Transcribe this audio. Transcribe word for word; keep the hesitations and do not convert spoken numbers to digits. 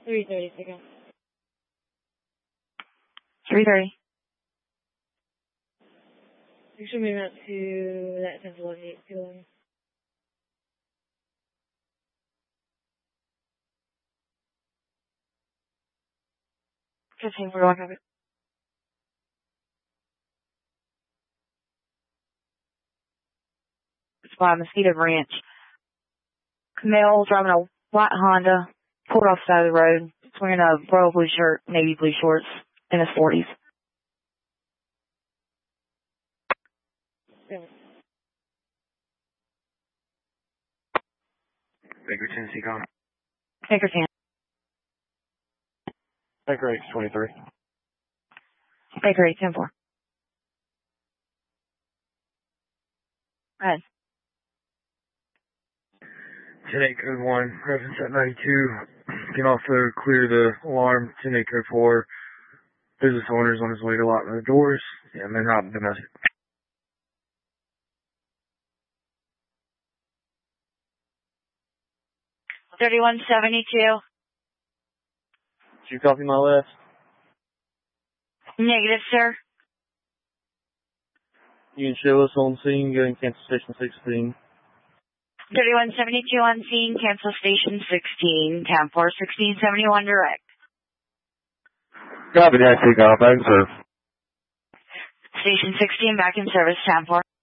three thirty, second. three thirty. You should move out to that ten eleven eight, two eleven. fifteen forty-one, copy. It's by Mosquito Ranch. Male driving a white Honda, pulled off the side of the road. He's wearing a royal blue shirt, navy blue shorts, in his forties. Yeah. Baker, Tennessee, con. Baker ten. Baker eight, twenty-three. Baker eight, ten four. Go ahead. ten eight code one, reference at ninety-two. Can also clear the alarm. ten eight code four. Business owner's on his way to lock the doors. Yeah, and then not domestic. thirty-one seventy-two. Did you copy my list? Negative, sir. You can show us on scene, go in cancel station sixteen. thirty-one seventy-two on scene, cancel station sixteen, ten four, sixteen seventy-one direct. Copy that, take off, back in service. Station sixteen back in service, ten four.